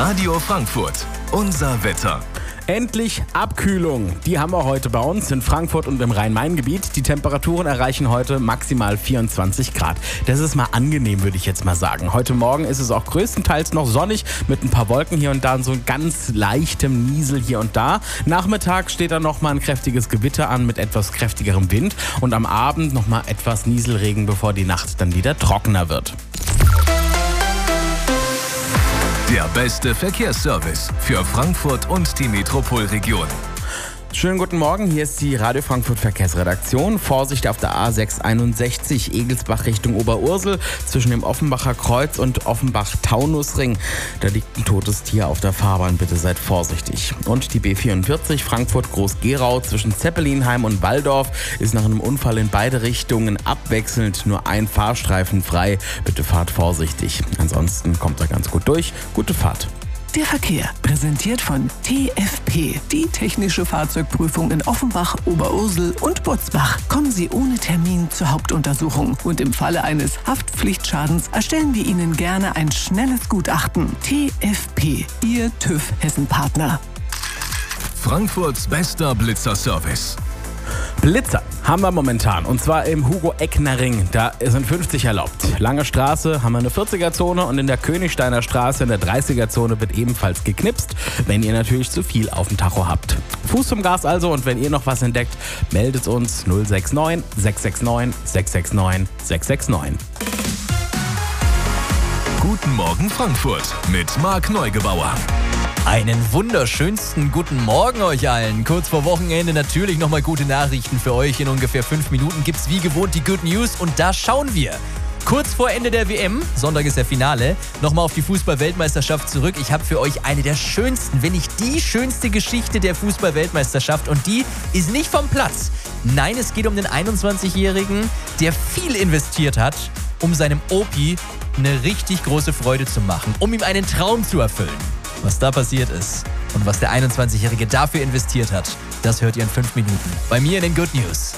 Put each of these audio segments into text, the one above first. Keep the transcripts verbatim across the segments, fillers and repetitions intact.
Radio Frankfurt. Unser Wetter. Endlich Abkühlung. Die haben wir heute bei uns in Frankfurt und im Rhein-Main-Gebiet. Die Temperaturen erreichen heute maximal vierundzwanzig Grad. Das ist mal angenehm, würde ich jetzt mal sagen. Heute Morgen ist es auch größtenteils noch sonnig mit ein paar Wolken hier und da und so ganz leichtem Niesel hier und da. Nachmittag steht dann noch mal ein kräftiges Gewitter an mit etwas kräftigerem Wind und am Abend noch mal etwas Nieselregen, bevor die Nacht dann wieder trockener wird. Der beste Verkehrsservice für Frankfurt und die Metropolregion. Schönen guten Morgen, hier ist die Radio Frankfurt Verkehrsredaktion. Vorsicht auf der A sechs einundsechzig Egelsbach Richtung Oberursel zwischen dem Offenbacher Kreuz und Offenbach-Taunusring. Da liegt ein totes Tier auf der Fahrbahn, bitte seid vorsichtig. Und die B vierundvierzig Frankfurt-Groß-Gerau zwischen Zeppelinheim und Walldorf ist nach einem Unfall in beide Richtungen abwechselnd nur ein Fahrstreifen frei. Bitte fahrt vorsichtig. Ansonsten kommt er ganz gut durch. Gute Fahrt. Der Verkehr, präsentiert von T F P, die technische Fahrzeugprüfung in Offenbach, Oberursel und Butzbach. Kommen Sie ohne Termin zur Hauptuntersuchung und im Falle eines Haftpflichtschadens erstellen wir Ihnen gerne ein schnelles Gutachten. T F P, Ihr TÜV Hessen-Partner. Frankfurts bester Blitzer-Service. Blitzer haben wir momentan und zwar im Hugo-Eckner-Ring. Da sind fünfzig erlaubt. Lange Straße haben wir eine vierziger-Zone und in der Königsteiner Straße in der dreißiger-Zone wird ebenfalls geknipst, wenn ihr natürlich zu viel auf dem Tacho habt. Fuß zum Gas also und wenn ihr noch was entdeckt, meldet uns null sechs neun sechs sechs neun sechs sechs neun sechs sechs neun. Guten Morgen Frankfurt mit Marc Neugebauer. Einen wunderschönsten guten Morgen euch allen. Kurz vor Wochenende natürlich nochmal gute Nachrichten für euch. In ungefähr fünf Minuten gibt's wie gewohnt die Good News und da schauen wir kurz vor Ende der W M, Sonntag ist der Finale, nochmal auf die Fußball-Weltmeisterschaft zurück. Ich habe für euch eine der schönsten, wenn nicht die schönste Geschichte der Fußball-Weltmeisterschaft und die ist nicht vom Platz. Nein, es geht um den einundzwanzigjährigen, der viel investiert hat, um seinem Opi eine richtig große Freude zu machen, um ihm einen Traum zu erfüllen. Was da passiert ist und was der einundzwanzigjährige dafür investiert hat, das hört ihr in fünf Minuten. Bei mir in den Good News.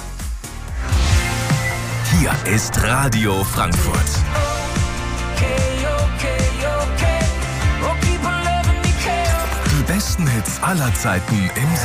Hier ist Radio Frankfurt. Die besten Hits aller Zeiten im